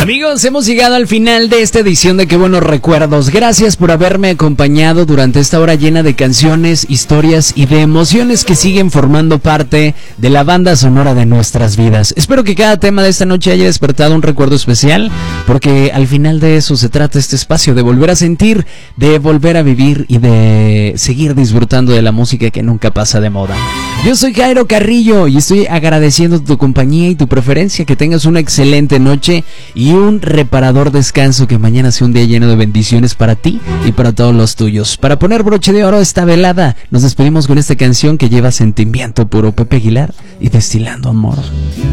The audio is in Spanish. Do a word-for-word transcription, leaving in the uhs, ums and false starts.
Amigos, hemos llegado al final de esta edición de Qué Buenos Recuerdos. Gracias por haberme acompañado durante esta hora llena de canciones, historias y de emociones que siguen formando parte de la banda sonora de nuestras vidas. Espero que cada tema de esta noche haya despertado un recuerdo especial, porque al final de eso se trata este espacio, de volver a sentir, de volver a vivir y de seguir disfrutando de la música que nunca pasa de moda. Yo soy Jairo Carrillo y estoy agradeciendo tu compañía y tu preferencia. Que tengas una excelente noche y un reparador descanso, que mañana sea un día lleno de bendiciones para ti y para todos los tuyos. Para poner broche de oro a esta velada, nos despedimos con esta canción que lleva sentimiento puro, Pepe Aguilar y Destilando Amor.